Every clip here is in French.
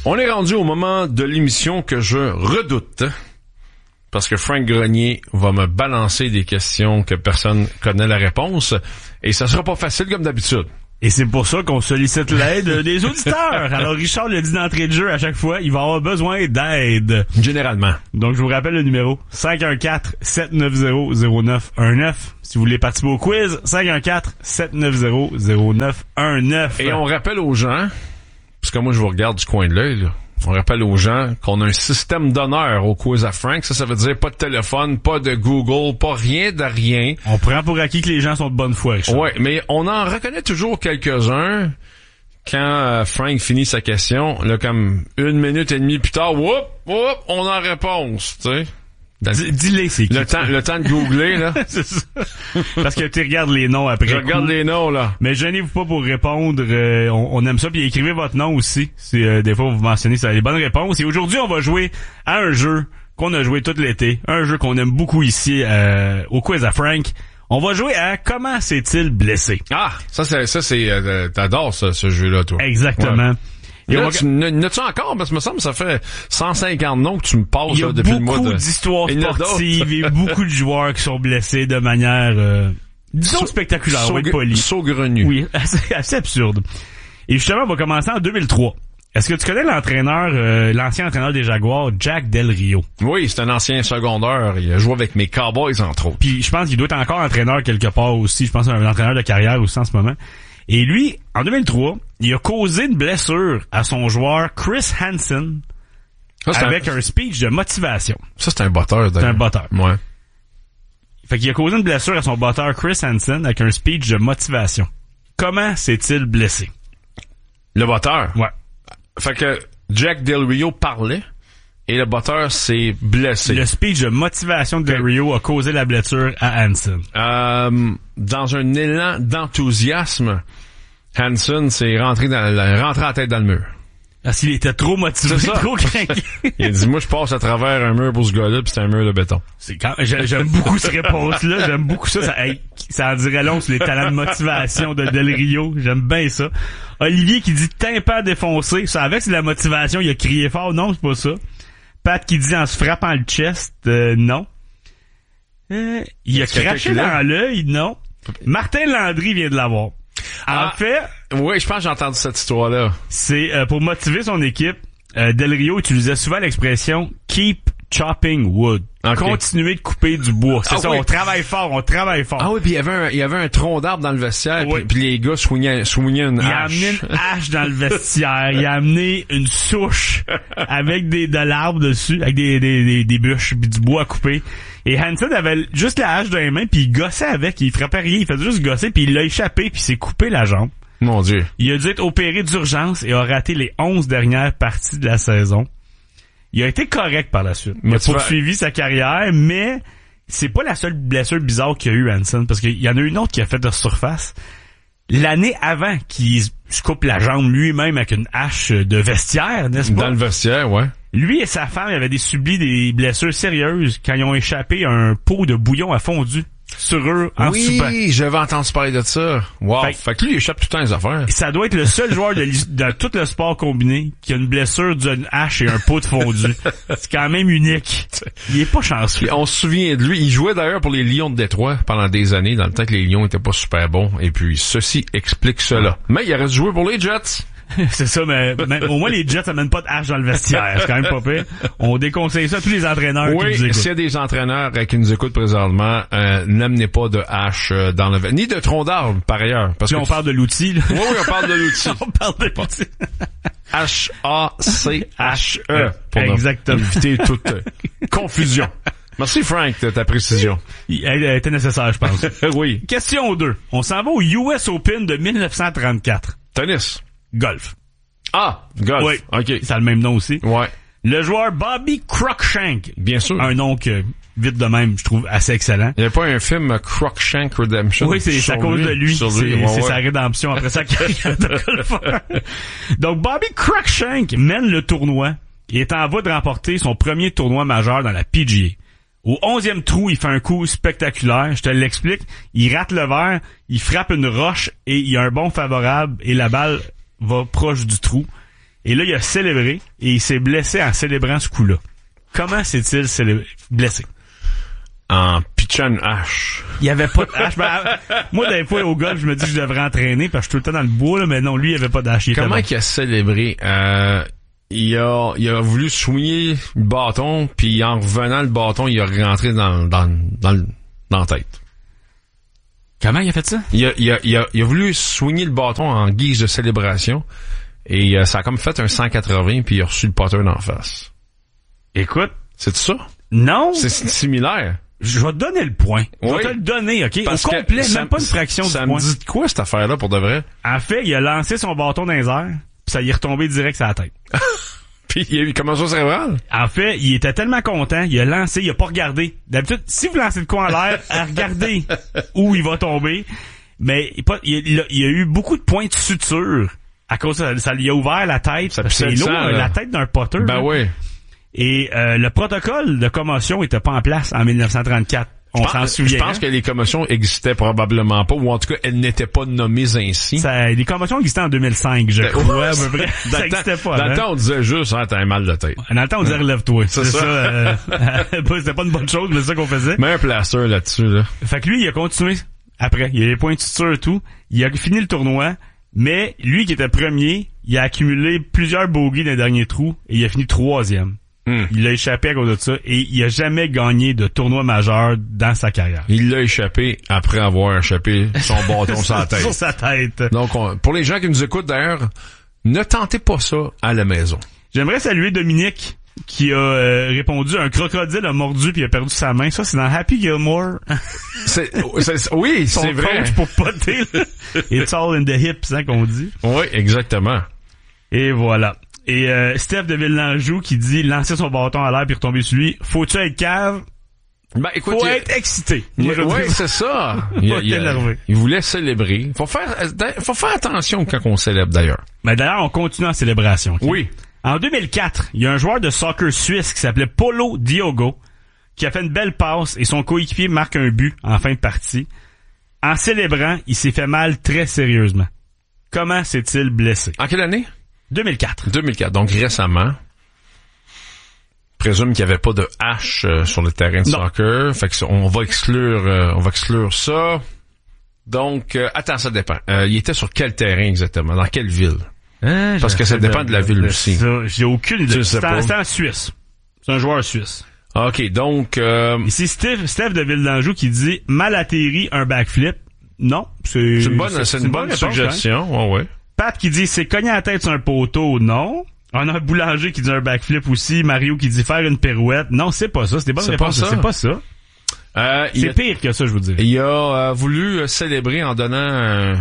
On est rendu au moment de l'émission que je redoute. Parce que Frank Grenier va me balancer des questions que personne connaît la réponse. Et ça sera pas facile comme d'habitude. Et c'est pour ça qu'on sollicite l'aide des auditeurs. Alors Richard le dit d'entrée de jeu à chaque fois, il va avoir besoin d'aide. Généralement. Donc je vous rappelle le numéro 514-790-0919. Si vous voulez participer au quiz, 514-790-0919. Et on rappelle aux gens, parce que moi je vous regarde du coin de l'œil, là. On rappelle aux gens qu'on a un système d'honneur au quiz à Frank. Ça veut dire pas de téléphone, pas de Google, pas rien de rien. On prend pour acquis que les gens sont de bonne foi, Richard. Ouais, mais on en reconnaît toujours quelques-uns quand Frank finit sa question. Là, comme 1 minute et demie plus tard, on a réponse, tu sais. Dis-les, c'est qui? Le temps de googler, là. C'est ça. Parce que tu regardes les noms après. Je regarde les noms, là. Mais gênez-vous pas pour répondre. On aime ça. Puis écrivez votre nom aussi. Si des fois vous mentionnez ça a les bonnes réponses. Et aujourd'hui, on va jouer à un jeu qu'on a joué tout l'été. Un jeu qu'on aime beaucoup ici au quiz à Frank. On va jouer à Comment s'est-il blessé? Ah, ça c'est t'adores ce jeu-là, toi. Exactement. Ouais. Et là, n'as-tu encore? Parce que me semble que ça fait 150 noms que tu me passes là, depuis le mois de... Il y a beaucoup d'histoires sportives et beaucoup de joueurs qui sont blessés de manière, disons, spectaculaire, on va être poli. Saugrenu. Oui, assez absurde. Et justement, on va commencer en 2003. Est-ce que tu connais l'ancien entraîneur des Jaguars, Jack Del Rio? Oui, c'est un ancien secondaire. Il a joué avec mes Cowboys, entre autres. Puis je pense qu'il doit être encore entraîneur quelque part aussi. Je pense un entraîneur de carrière aussi en ce moment. Et lui, en 2003, il a causé une blessure à son joueur Chris Hansen avec un speech de motivation. Ça, c'est un botteur. C'est un botteur. Ouais. Fait qu'il a causé une blessure à son botteur Chris Hansen avec un speech de motivation. Comment s'est-il blessé? Le botteur? Ouais. Fait que Jack Del Rio parlait et le botteur s'est blessé. Le speech de motivation de Del Rio a causé la blessure à Hansen. Dans un élan d'enthousiasme, Hansen s'est rentré la tête dans le mur. Parce qu'il était trop motivé, trop craqué. Il a dit, moi, je passe à travers un mur pour ce gars-là, pis c'est un mur de béton. J'aime beaucoup cette réponse-là. J'aime beaucoup ça. Ça en dirait long sur les talents de motivation de Del Rio. J'aime bien ça. Olivier qui dit tympan défoncé. Ça, avec c'est de la motivation. Il a crié fort. Non, c'est pas ça. Pat qui dit en se frappant le chest. Non. Il a craché dans l'œil. Non. Martin Landry vient de l'avoir. En fait... Oui, je pense que j'ai entendu cette histoire-là. C'est pour motiver son équipe. Del Rio utilisait souvent l'expression « keep chopping wood ». Okay. Continuer de couper du bois. C'est ça, oui. On travaille fort. Ah oui, puis il y avait un tronc d'arbre dans le vestiaire, oui. puis les gars soignaient une hache. Il a amené une hache dans le vestiaire. Il a amené une souche avec de l'arbre dessus, avec des bûches puis du bois à couper. Et Hansen avait juste la hache dans les mains, puis il gossait avec. Il frappait rien. Il faisait juste gosser, puis il l'a échappé, puis il s'est coupé la jambe. Mon Dieu. Il a dû être opéré d'urgence et a raté les 11 dernières parties de la saison. Il a été correct par la suite. Il a poursuivi sa carrière, mais c'est pas la seule blessure bizarre qu'il y a eu, Hansen, parce qu'il y en a une autre qui a fait de surface. L'année avant qu'il se coupe la jambe lui-même avec une hache de vestiaire, n'est-ce pas? Dans le vestiaire, ouais. Lui et sa femme avaient subi des blessures sérieuses quand ils ont échappé à un pot de bouillon à fondu sur eux en soupant. Oui, j'avais entendu parler de ça. Wow. Fait que lui, il échappe tout le temps les affaires. Ça doit être le seul joueur de tout le sport combiné qui a une blessure d'une hache et un pot de fondu. C'est quand même unique. Il est pas chanceux. Puis on se souvient de lui. Il jouait d'ailleurs pour les Lions de Détroit pendant des années, dans le temps que les Lions étaient pas super bons. Et puis, ceci explique cela. Mais il aurait joué pour les Jets. C'est ça, mais au moins les Jets amènent pas de hache dans le vestiaire. C'est quand même pas pire. On déconseille ça à tous les entraîneurs qui nous écoutent. Oui, s'il y a des entraîneurs qui nous écoutent présentement, n'amenez pas de hache dans le vestiaire. Ni de tronc d'arbre, par ailleurs. Parce que on parle de l'outil, là. Oui, on parle de l'outil. On parle de l'outil. H-A-C-H-E. Pour exactement. Éviter toute confusion. Merci Frank de ta précision. Elle était nécessaire, je pense. Oui. Question 2. On s'en va au US Open de 1934. Tennis. Golf. Ah, golf. Oui. OK. Ça a le même nom aussi. Ouais. Le joueur Bobby Cruikshank. Bien sûr. Un nom que, vite de même, je trouve assez excellent. Il n'y a pas un film Cruikshank Redemption? Oui, c'est à cause de lui. C'est sa rédemption après sa carrière de golfeur. Donc, Bobby Cruikshank mène le tournoi et est en voie de remporter son premier tournoi majeur dans la PGA. Au 11e trou, il fait un coup spectaculaire. Je te l'explique. Il rate le verre, il frappe une roche et il y a un bond favorable et la balle va proche du trou. Et là, il a célébré et il s'est blessé en célébrant ce coup-là. Comment s'est-il blessé? En pitchant une hache. Il y avait pas de hache. Moi, des fois, au golf, je me dis que je devrais entraîner parce que je suis tout le temps dans le bois, là, mais non, lui, il y avait pas d'hache. Comment il a célébré? Il a voulu soigner le bâton, puis en revenant, le bâton, il a rentré dans la tête. Comment il a fait ça? Il a voulu soigner le bâton en guise de célébration, et ça a comme fait un 180, puis il a reçu le putter d'en face. Écoute. C'est ça? Non. C'est similaire. Je vais te donner le point. Oui. Je vais te le donner, OK? Parce au complet, que même pas une fraction du point. Ça point. me dit de quoi, cette affaire-là, pour de vrai? En fait, il a lancé son bâton dans les airs, puis ça y est retombé direct sur la tête. Puis il y a eu commotion cérébrale? En fait, il était tellement content, il a lancé, il a pas regardé. D'habitude, si vous lancez le coup en l'air, regardez où il va tomber. Mais il y a eu beaucoup de points de suture. À cause de ça lui a ouvert la tête. Ça c'est lourd, la tête d'un putter. Ben oui. Et le protocole de commotion était pas en place en 1934. On s'en souvient. Je pense que les commotions existaient probablement pas, ou en tout cas, elles n'étaient pas nommées ainsi. Les commotions existaient en 2005, je crois, à peu près. Ça existait pas. Dans le temps, on disait juste, t'as un mal de tête. Dans le temps, on disait relève-toi. C'est ça. C'était pas une bonne chose, mais c'est ça qu'on faisait. Mets un plaster là-dessus, là. Fait que lui, il a continué après. Il a les points de suture et tout. Il a fini le tournoi. Mais lui qui était premier, il a accumulé plusieurs bogeys dans les derniers trous et il a fini 3e. Il a échappé à cause de ça et il a jamais gagné de tournoi majeur dans sa carrière. Il l'a échappé après avoir échappé son bâton sur la tête. Sur sa tête. Donc, pour les gens qui nous écoutent d'ailleurs, ne tentez pas ça à la maison. J'aimerais saluer Dominique qui a répondu un crocodile a mordu puis il a perdu sa main. Ça, c'est dans Happy Gilmore. Oui, c'est vrai. Coach pour poter, là. It's all in the hips, hein, qu'on dit. Oui, exactement. Et voilà. Et Steph de Villenjou qui dit lancer son bâton à l'air puis retomber sur lui. Faut-tu être cave? Ben, écoute, faut être excité. Oui, c'est ça. Il voulait célébrer. Faut faire attention quand on célèbre d'ailleurs. Mais d'ailleurs, on continue en célébration. Okay? Oui. En 2004, il y a un joueur de soccer suisse qui s'appelait Paulo Diogo qui a fait une belle passe et son coéquipier marque un but en fin de partie. En célébrant, il s'est fait mal très sérieusement. Comment s'est-il blessé? En quelle année? 2004. 2004, donc récemment. Présume qu'il n'y avait pas de hache sur le terrain de soccer. Fait que on va exclure ça. Donc, attends, ça dépend. Il était sur quel terrain exactement? Dans quelle ville? Parce que ça dépend de la ville aussi. J'ai aucune idée. C'est en Suisse. C'est un joueur suisse. OK, donc... Ici, Steph de Villenjou qui dit « Mal atterri, un backflip ». Non, c'est une bonne suggestion. Ouais. Pat qui dit « C'est cogné à la tête sur un poteau ». Non. On a un Boulanger qui dit un backflip aussi. Mario qui dit « Faire une pirouette ». Non, c'est pas ça. C'est des bonnes réponses. C'est pas ça. C'est pire que ça, je vous dis. Il a voulu célébrer en donnant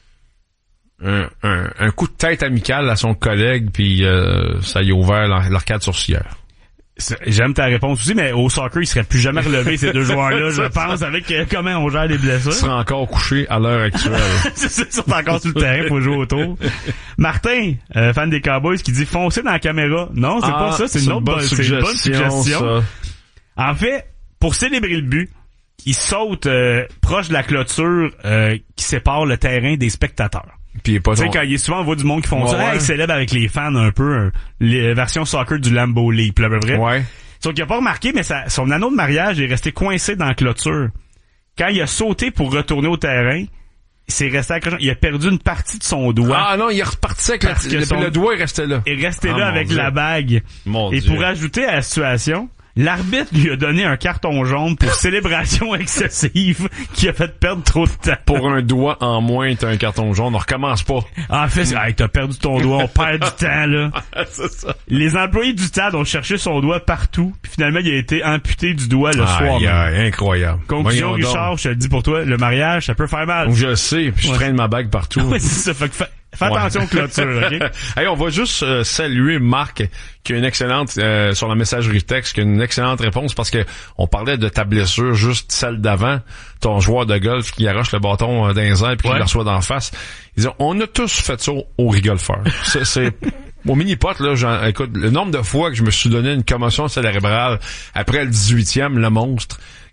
un coup de tête amical à son collègue, puis ça lui a ouvert l'arcade sourcilière. J'aime ta réponse aussi, mais au soccer, il serait plus jamais relevé ces deux joueurs-là, je pense, avec comment on gère les blessures. Il serait encore couché à l'heure actuelle. C'est sûr, encore sur le terrain, faut jouer autour. Martin, fan des Cowboys, qui dit foncer dans la caméra. Non, c'est pas ça, c'est une bonne suggestion. Ça. En fait, pour célébrer le but, il saute proche de la clôture qui sépare le terrain des spectateurs. Puis tu sais, quand il est souvent, on voit du monde qui font ça, ils célèbrent avec les fans un peu, les versions soccer du Lambeau Leap, à peu près. Ouais. Sauf qu'il a pas remarqué, mais son anneau de mariage est resté coincé dans la clôture. Quand il a sauté pour retourner au terrain, il a perdu une partie de son doigt. Ah non, il est reparti avec le doigt est resté là. Il est resté là avec la bague. Et pour ajouter à la situation, l'arbitre lui a donné un carton jaune pour célébration excessive qui a fait perdre trop de temps. Pour un doigt en moins, t'as un carton jaune. On recommence pas. En fait, t'as perdu ton doigt, on perd du temps, là. C'est ça. Les employés du stade ont cherché son doigt partout, puis finalement, il a été amputé du doigt le soir même. Incroyable. Conclusion, Richard, je te le dis pour toi, le mariage, ça peut faire mal. Je sais, puis je traîne ma bague partout. Oui, c'est ça. Fait que fais attention aux clôtures, OK? Hey, on va juste saluer Marc qui a une excellente sur la messagerie texte, qui a une excellente réponse parce que on parlait de ta blessure, juste celle d'avant, ton joueur de golf qui arrache le bâton dans les airs puis qui le reçoit d'en face. Ils disent on a tous fait ça au rigolfeur. C'est au mini-pot, là, écoute, le nombre de fois que je me suis donné une commotion cérébrale après le 18e, le monstre,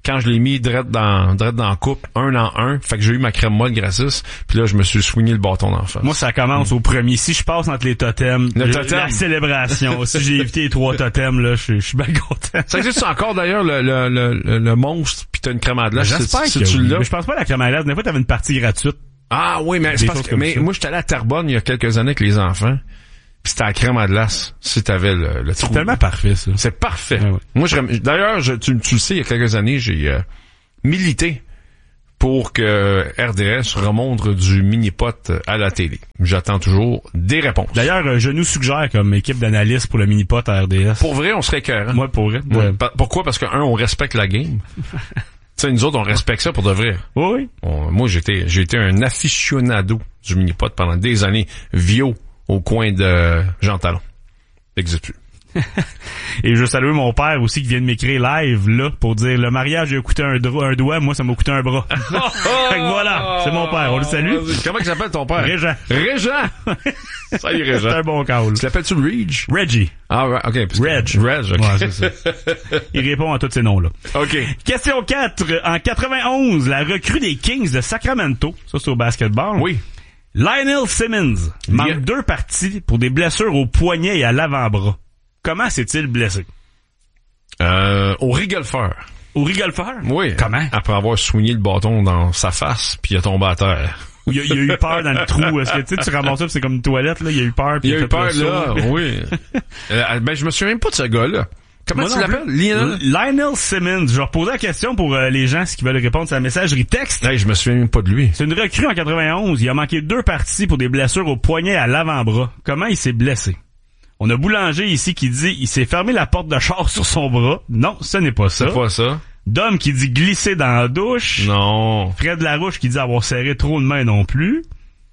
quand je l'ai mis direct dans la coupe, 1 en 1, fait que j'ai eu ma crème molle gratis, puis là, je me suis swingé le bâton d'en face. Moi, ça commence au premier. Si je passe entre les totems, la célébration. Si j'ai évité les 3 totems, là, je suis bien content. Ça existe encore, d'ailleurs, le monstre, puis t'as une crème à glace. J'espère que tu l'as. Mais je pense pas à la crème à glace. Des fois, t'avais une partie gratuite. Ah oui, mais c'est parce que, moi, j'étais allé à Terrebonne il y a quelques années avec les enfants. Pis c'était la crème à glace, si t'avais le trou. C'est tellement parfait, ça. C'est parfait. Ah ouais. Moi, d'ailleurs, tu le sais, il y a quelques années, j'ai milité pour que RDS remonte du mini-pot à la télé. J'attends toujours des réponses. D'ailleurs, je nous suggère comme équipe d'analystes pour le mini-pot à RDS. Pour vrai, on serait écœurant. Moi, pour vrai. Ouais. Pourquoi? Parce que, on respecte la game. Tu sais, nous autres, on respecte ça pour de vrai. Oui. Moi, j'ai été un aficionado du mini-pot pendant des années. Vio, au coin de Jean Talon. Existe plus. Et je salue mon père aussi qui vient de m'écrire live, là, pour dire, le mariage a coûté un doigt, moi, ça m'a coûté un bras. Fait que voilà, c'est mon père, on le salue. Comment il s'appelle ton père? Régent. Salut, Régent. C'est un bon call. Tu l'appelles-tu Reg? Reggie. Ah, ouais, ok. Reg, ok. Ouais, c'est ça. Il répond à tous ces noms-là. Ok. Question 4. En 91, la recrue des Kings de Sacramento, ça c'est au basketball. Oui. Lionel Simmons manque 2 parties pour des blessures au poignet et à l'avant-bras. Comment s'est-il blessé? Au rigolfeur. Au rigolfeur? Oui. Comment? Après avoir soigné le bâton dans sa face, puis il a tombé à terre. Il a eu peur dans le trou. Est-ce que tu ramasses ça, pis c'est comme une toilette, là? Il a eu peur, puis il a eu peur, là. Saut. Oui. Ben, je me souviens même pas de ce gars-là. Comment tu l'appelles? Lionel Simmons. Je vais reposer la question pour les gens qui veulent répondre à la messagerie texte. Hey, je me souviens même pas de lui. C'est une recrue en 91. Il a manqué 2 parties pour des blessures au poignet et à l'avant-bras. Comment il s'est blessé? On a Boulanger ici qui dit il s'est fermé la porte de char sur son bras. Non, ce n'est pas ça. C'est pas ça. Dom qui dit glisser dans la douche. Non. Fred Larouche qui dit avoir serré trop de mains non plus.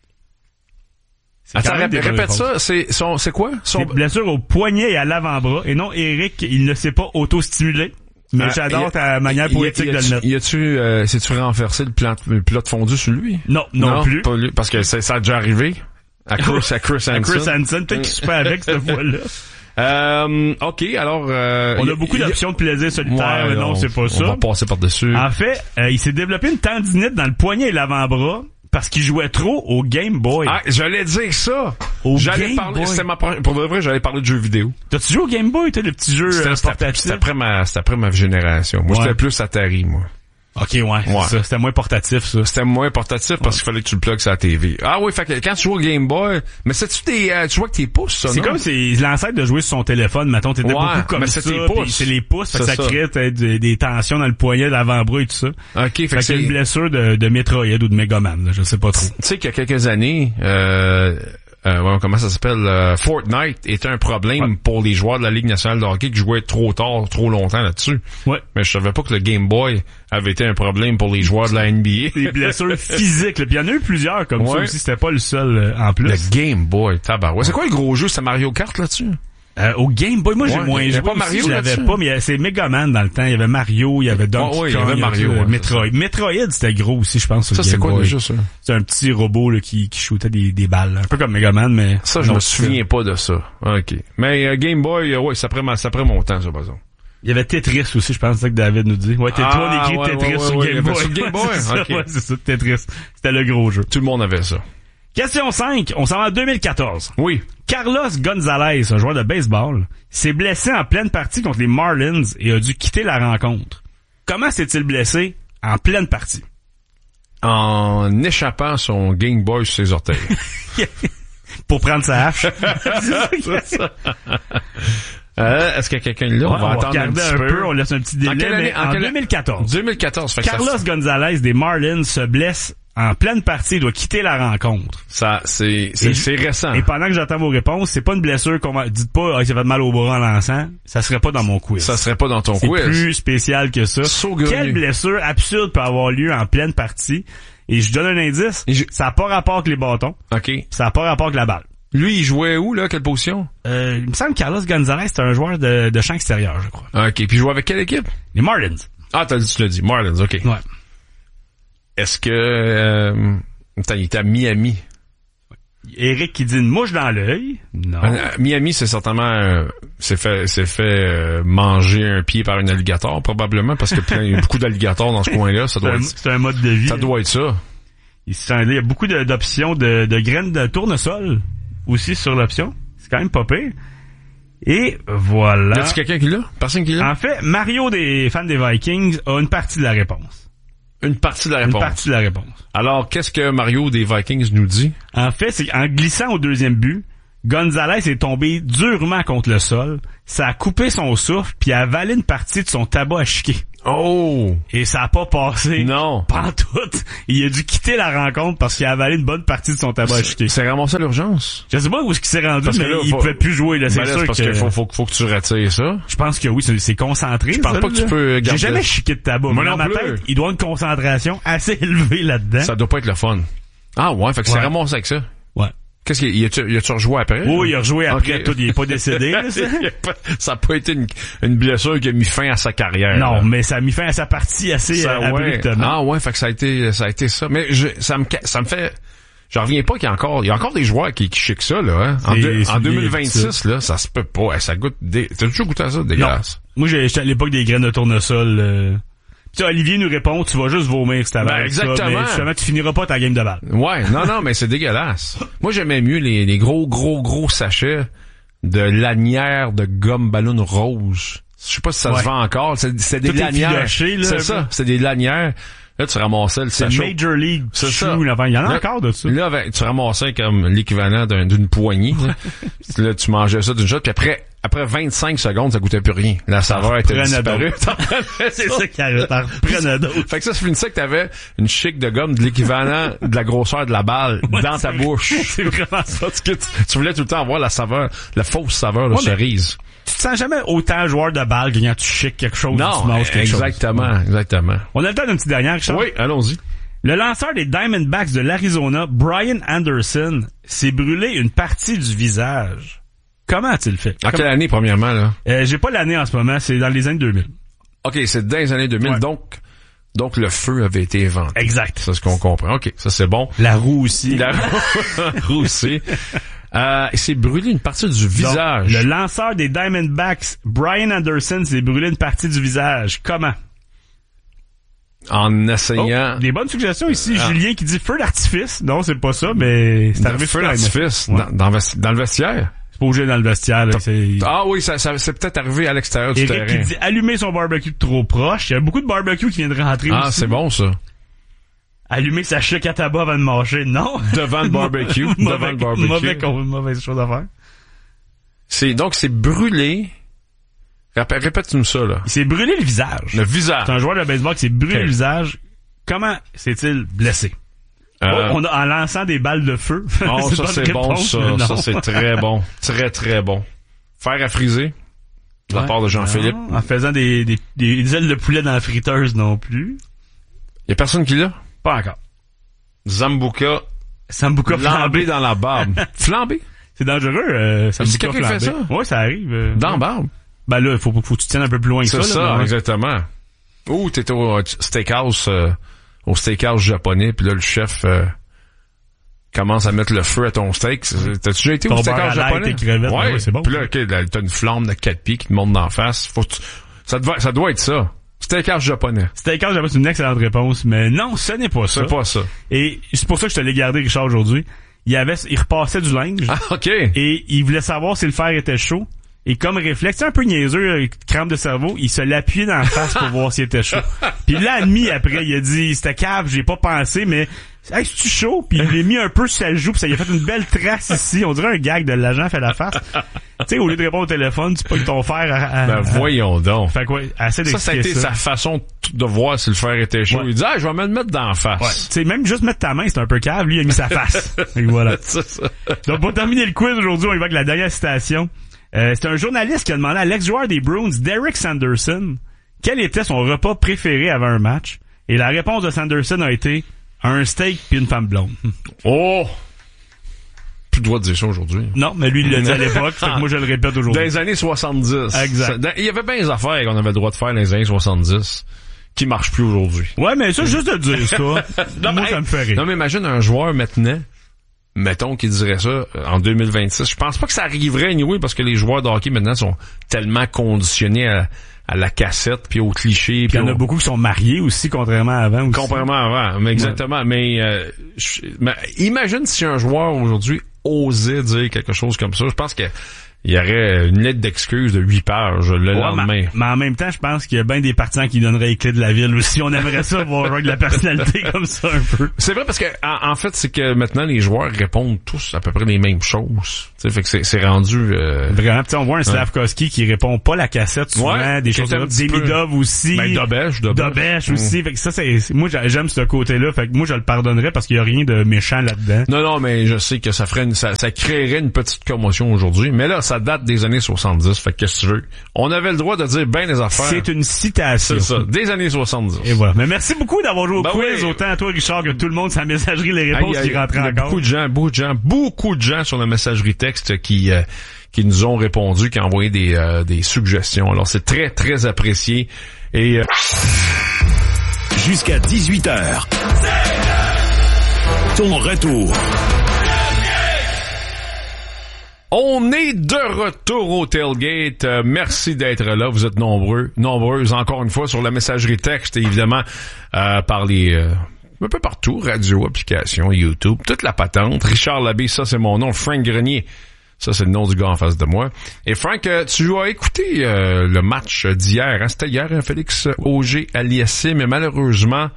Attends, répète ça. C'est quoi? Son blessure au poignet et à l'avant-bras. Et non, Eric, il ne s'est pas auto-stimulé. Mais j'adore ta manière poétique de le mettre. C'est-tu renversé le plat de fondu sur lui? Non plus. Pas lui, parce que ça a déjà arrivé. À Chris Hansen. À Chris Hansen, peut-être qu'il soupait avec cette fois-là. OK, alors... on a beaucoup d'options de plaisir solitaire, mais non, c'est pas ça. On va passer par-dessus. En fait, il s'est développé une tendinite dans le poignet et l'avant-bras parce qu'il jouait trop au Game Boy. Ah, j'allais dire ça! Game Boy. Pour de vrai, j'allais parler de jeux vidéo. T'as-tu joué au Game Boy, toi, le petit jeu portatif? C'était après ma génération. Moi, j'étais plus Atari, moi. OK, ouais. Ça, c'était moins portatif, ça. C'était moins portatif parce qu'il fallait que tu le plugues sur la TV. Ah oui, fait que quand tu joues au Game Boy, mais c'est-tu tu joues avec tes pouces, ça, c'est non? comme c'est l'ancêtre de jouer sur son téléphone, mettons, t'étais beaucoup comme ça, pis c'est les pouces, fait que ça crée des tensions dans le poignet, l'avant-bras et tout ça. OK, fait que c'est une blessure de Metroid ou de Megaman, là, je sais pas trop. Tu sais qu'il y a quelques années, comment ça s'appelle, Fortnite était un problème pour les joueurs de la Ligue nationale de hockey qui jouaient trop tard, trop longtemps là-dessus. Ouais. Mais je savais pas que le Game Boy avait été un problème pour les joueurs de la NBA. Des blessures physiques, là. Puis il y en a eu plusieurs comme ça aussi, c'était pas le seul en plus. Le Game Boy, tabarouette. C'est quoi le gros jeu? C'est Mario Kart là-dessus? Au Game Boy, moi j'ai moins joué. Pas Mario, je l'avais pas, mais c'est Megaman dans le temps. Il y avait Mario, il y avait Donkey Kong, il y avait Mario, Metroid. Metroid, c'était gros aussi, je pense. Ça, c'est quoi le jeu, ça? C'est un petit robot là, qui shootait des balles. Un peu comme Megaman, mais... Ça, je me souviens pas de ça. OK. Mais Game Boy, ça prend mon temps, ça, par exemple. Il y avait Tetris aussi, je pense, c'est ça que David nous dit. Ouais, Tetris, on écrit Tetris sur Game Boy. Sur Game Boy, OK. Ouais, c'est ça, Tetris. C'était le gros jeu. Tout le monde avait ça. Question 5, on s'en va en 2014. Oui. Carlos Gonzalez, un joueur de baseball, s'est blessé en pleine partie contre les Marlins et a dû quitter la rencontre. Comment s'est-il blessé en pleine partie? En échappant son Game Boy sur ses orteils. Pour prendre sa hache. C'est ça. Est-ce qu'il y a quelqu'un là? On va attendre un peu. On laisse un petit délai. En 2014. 2014. Carlos Gonzalez des Marlins se blesse en pleine partie, il doit quitter la rencontre. Ça, c'est récent. Et pendant que j'attends vos réponses, c'est pas une blessure dites pas, il s'est fait mal au bras en lançant. Ça serait pas dans mon quiz. Ça serait pas dans ton quiz. C'est plus spécial que ça. Quelle blessure absurde peut avoir lieu en pleine partie? Et je donne un indice. Ça n'a pas rapport avec les bâtons. OK. Ça n'a pas rapport avec la balle. Lui, il jouait où, là? Quelle position? Il me semble que Carlos Gonzalez, c'était un joueur de champ extérieur, je crois. OK. Puis il jouait avec quelle équipe? Les Marlins. Ah, tu l'as dit. Marlins, OK. Ouais. Est-ce que... il était à Miami. Eric qui dit une mouche dans l'œil. Non. Miami, c'est certainement s'est fait manger un pied par un alligator probablement parce que il y a beaucoup d'alligators dans ce coin-là. C'est un mode de vie. Ça doit être ça. Il y a beaucoup d'options de graines de tournesol aussi sur l'option. C'est quand même pas pire. Et voilà. Y a-t-il quelqu'un qui l'a? Personne qui l'a? En fait, Mario des fans des Vikings a une partie de la réponse. Une partie de la réponse. Une partie de la réponse. Alors, qu'est-ce que Mario des Vikings nous dit? En fait, c'est qu'en glissant au deuxième but, Gonzalez est tombé durement contre le sol, ça a coupé son souffle, puis a avalé une partie de son tabac à chiquer. Oh! Et ça a pas passé. Non. Pantoute. Il a dû quitter la rencontre parce qu'il a avalé une bonne partie de son tabac à chiquer. C'est ramassé à l'urgence? Je sais pas où est-ce qu'il s'est rendu, parce mais là, il pouvait plus jouer, là. C'est sûr parce qu'il faut que tu retires ça. Je pense que oui, c'est concentré. Je pense pas que tu peux garder. J'ai jamais chiqué de tabac. Moi mais non dans ma plus. tête, il doit avoir une concentration assez élevée là-dedans. Ça doit pas être le fun. Ah ouais, fait que c'est ramassé avec ça. Ouais. Qu'est-ce qu'il y a-tu rejoué après? Oui, il a rejoué après. Okay. Tout, il est pas décédé. Là, ça a pas été une blessure qui a mis fin à sa carrière. Non, là. mais ça a mis fin à sa partie assez abruptement. Ah ouais, fait que ça a été ça. Mais ça me fait. Je reviens pas qu'il y a encore des joueurs qui chiquent ça là. Hein? En 2026 là, ça se peut pas. Ça goûte. T'as toujours goûté à ça, dégueulasse? Non. Moi, j'étais à l'époque des graines de tournesol. Puis Olivier nous répond, tu vas juste vomir si t'avais exactement. Ça, mais justement, tu finiras pas ta game de balle. Ouais, non, mais c'est dégueulasse. Moi, j'aimais mieux les gros sachets de lanières de gomme ballon rose. Je sais pas si ça se vend encore. C'est des lanières. C'est ça, c'est des lanières. Là, tu ramassais le sachet. C'est Major League. C'est ça. Il y en a encore de ça. Là, tu ramassais comme l'équivalent d'une poignée. Là, tu mangeais ça d'une shot, puis après 25 secondes, ça goûtait plus rien. La saveur était disparue. C'est ça qui arrive. T'en reprenais d'autres. Fait que ça finissait que t'avais une chic de gomme de l'équivalent de la grosseur de la balle dans ta bouche. C'est vraiment ça. Parce que tu voulais tout le temps avoir la saveur, la fausse saveur de cerise. Tu te sens jamais autant joueur de balle que quand tu chiques quelque chose ou tu manges quelque chose. Exactement. On a le temps d'une petite dernière, Richard. Oui, allons-y. Le lanceur des Diamondbacks de l'Arizona, Brian Anderson, s'est brûlé une partie du visage. Comment a-t-il fait? En quelle année, premièrement, là? J'ai pas l'année en ce moment, c'est dans les années 2000. OK, c'est dans les années 2000, ouais. Donc le feu avait été inventé. Exact. C'est ce qu'on comprend. OK, ça c'est bon. La roue aussi. La roue aussi. Il s'est brûlé une partie du visage. Donc, le lanceur des Diamondbacks, Brian Anderson, s'est brûlé une partie du visage. Comment? En essayant... des bonnes suggestions ici. Julien qui dit feu d'artifice. Non, c'est pas ça, mais c'est arrivé feu d'artifice. Ouais. Dans le vestiaire? C'est pas obligé dans le vestiaire. Là, ah oui, ça c'est peut-être arrivé à l'extérieur du terrain. Eric qui dit allumer son barbecue trop proche. Il y a beaucoup de barbecue qui viennent de rentrer aussi. Ah, c'est bon ça. Allumer sa chic à tabac avant de manger, non. Devant le barbecue. Devant le barbecue. Mauvaise chose à faire. Donc c'est brûlé. Répète-nous ça, là. Il s'est brûlé le visage. Le visage. C'est un joueur de baseball qui s'est brûlé le visage. Comment s'est-il blessé? On a en lançant des balles de feu. Oh, ça c'est bon, ça. Ça c'est très bon. Très, très bon. Fer à friser. De la part de Jean-Philippe. En faisant des ailes de poulet dans la friteuse non plus. Y a personne qui l'a? Pas encore. Sambuca flambé dans la barbe. Flambé? C'est dangereux, Sambuca flambé. Fait ça? Ouais, ça arrive. Dans la barbe? Ben là, faut que tu tiennes un peu plus loin que ça. C'est ça, exactement. Ou t'étais au steakhouse japonais, puis là, le chef commence à mettre le feu à ton steak. T'as-tu déjà été au steakhouse japonais? Ouais, c'est bon. Puis là, t'as une flamme de 4 pieds qui te monte d'en face. Ça doit être ça. Steakhouse japonais. Steakhouse japonais, c'est une excellente réponse, mais non, ce n'est pas ça. C'est pas ça. Et c'est pour ça que je te l'ai gardé, Richard, aujourd'hui. Il repassait du linge. Ah, OK. Et il voulait savoir si le fer était chaud. Et comme réflexe, c'est un peu niaiseux, crampe de cerveau, il se l'appuyait dans la face pour voir s'il était chaud. Puis il l'a admis après, il a dit, c'était cave, j'ai pas pensé, mais, hey, c'est-tu chaud? Puis il l'a mis un peu sur sa joue, puis ça lui a fait une belle trace ici. On dirait un gag de l'agent fait la face. Tu sais, au lieu de répondre au téléphone, tu pognes ton fer Ben, voyons donc. Fait quoi, assez d'expliquer ça. Ça a été sa façon de voir si le fer était chaud. Ouais. Il dit, je vais me le mettre dans la face. Ouais. Tu sais, même juste mettre ta main, c'est un peu cave. Lui, il a mis sa face. Et voilà. C'est ça. Donc, pour terminer le quiz aujourd'hui, on y va avec la dernière citation. C'est un journaliste qui a demandé à l'ex-joueur des Bruins, Derek Sanderson, quel était son repas préféré avant un match. Et la réponse de Sanderson a été un steak puis une femme blonde. Oh! Plus le droit de dire ça aujourd'hui. Non, mais lui, il l'a dit à l'époque, fait que moi, je le répète aujourd'hui. Dans les années 70. Exact. Il y avait bien des affaires qu'on avait le droit de faire dans les années 70 qui marchent plus aujourd'hui. Ouais, mais ça, juste de dire ça, non, moi, ça me fait rire. Non, mais imagine un joueur maintenant mettons qu'il dirait ça en 2026. Je pense pas que ça arriverait anyway parce que les joueurs de hockey maintenant sont tellement conditionnés à la cassette puis aux clichés. Puis il y en a beaucoup qui sont mariés aussi, contrairement à avant. Contrairement à avant, mais exactement. Ouais. Mais imagine si un joueur aujourd'hui osait dire quelque chose comme ça. Je pense que il y aurait une lettre d'excuse de 8 pages le lendemain. Mais en même temps, je pense qu'il y a bien des partisans qui donneraient les clés de la ville aussi. On aimerait ça voir un de la personnalité comme ça un peu. C'est vrai parce que en fait, c'est que maintenant les joueurs répondent tous à peu près les mêmes choses. Tu sais, fait que c'est rendu vraiment. On voit un Slavkovski qui répond pas la cassette souvent, des choses comme Demidov aussi. Ben Dobesh aussi. Fait que ça, moi j'aime ce côté-là. Fait que moi je le pardonnerais parce qu'il y a rien de méchant là-dedans. Non, mais je sais que ça créerait une petite commotion aujourd'hui. Mais là, ça date des années 70, fait que qu'est-ce que tu veux? On avait le droit de dire bien les affaires. C'est une citation. C'est ça, des années 70. Et voilà. Mais merci beaucoup d'avoir joué au quiz, autant à toi, Richard, que tout le monde, sa messagerie, les réponses qui rentraient encore. Beaucoup de gens sur la messagerie texte qui nous ont répondu, qui ont envoyé des suggestions. Alors, c'est très, très apprécié. Et jusqu'à 18h. Ton retour. On est de retour au tailgate. Merci d'être là. Vous êtes nombreuses encore une fois sur la messagerie texte et évidemment par les un peu partout, radio, application, YouTube, toute la patente. Richard Labbé, ça c'est mon nom. Frank Grenier, ça c'est le nom du gars en face de moi. Et Frank, tu as écouté le match d'hier. Hein? C'était hier, Félix Auger à l'ISC, mais malheureusement,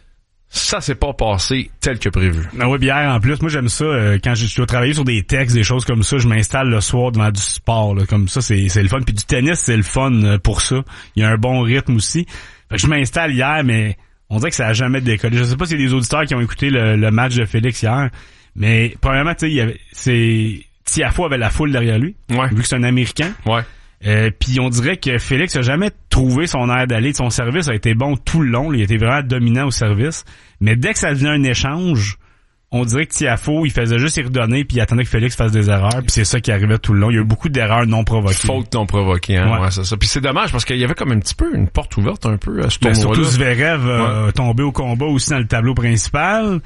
ça s'est pas passé tel que prévu. Ah oui, hier en plus, moi j'aime ça quand je dois travailler sur des textes, des choses comme ça, je m'installe le soir devant du sport là, comme ça c'est le fun, puis du tennis c'est le fun pour ça. Il y a un bon rythme aussi. Fait que je m'installe hier, mais on dirait que ça a jamais décollé. Je sais pas si c'est des auditeurs qui ont écouté le match de Félix hier, mais premièrement, tu sais, Tiafoe avait la foule derrière lui, vu que c'est un Américain. Ouais. Puis on dirait que Félix a jamais trouvé son air d'aller. Son service a été bon tout le long. Il était vraiment dominant au service. Mais dès que ça devenait un échange, on dirait que Tiafoe, il faisait juste y redonner puis il attendait que Félix fasse des erreurs. Puis c'est ça qui arrivait tout le long. Il y a eu beaucoup d'erreurs non provoquées. Fautes non provoquées, hein. Ouais, c'est ça. Puis c'est dommage parce qu'il y avait comme un petit peu une porte ouverte un peu à ce tournoi-là. Surtout Zverev tombé au combat aussi dans le tableau principal.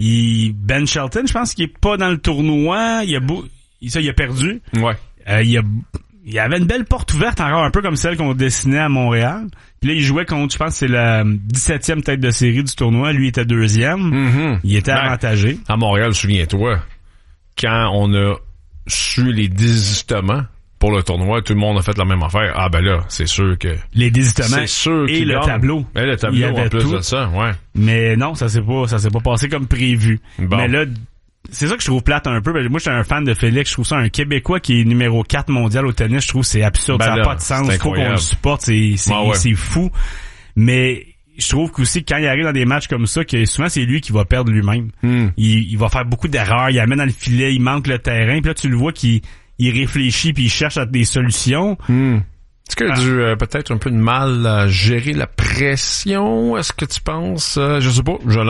Ben Shelton, je pense qu'il est pas dans le tournoi. Il a perdu. Ouais. Il y avait une belle porte ouverte encore un peu comme celle qu'on dessinait à Montréal. Puis là, il jouait contre, je pense, c'est la 17e tête de série du tournoi. Lui était 2e. Mm-hmm. Il était avantagé. À Montréal, souviens-toi, quand on a su les désistements pour le tournoi, tout le monde a fait la même affaire. Ah ben là, c'est sûr que... Les désistements c'est sûr et le tableau. Et le tableau, il y avait en plus tout. de ça, ouais. Mais non, ça s'est pas passé comme prévu. Bon. Mais là... C'est ça que je trouve plate un peu. Moi, je suis un fan de Félix. Je trouve ça un Québécois qui est numéro 4 mondial au tennis. Je trouve que c'est absurde. Ben ça n'a là, pas de sens. Il faut qu'on le supporte. C'est fou. Mais je trouve qu'aussi, quand il arrive dans des matchs comme ça, que souvent, c'est lui qui va perdre lui-même. Il va faire beaucoup d'erreurs. Il amène dans le filet. Il manque le terrain. Puis là, tu le vois qu'il réfléchit puis il cherche à des solutions. Est-ce qu'il a dû peut-être un peu de mal à gérer la pression? Est-ce que tu penses? Je sais pas. Je